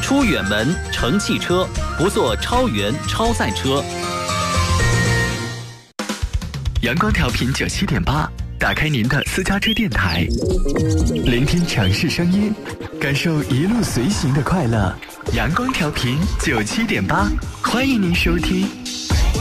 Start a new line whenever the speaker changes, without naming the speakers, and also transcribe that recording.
出远门乘汽车，不坐超员超载车。
阳光调频97.8，打开您的私家车电台，聆听城市声音，感受一路随行的快乐。阳光调频97.8，欢迎您收听。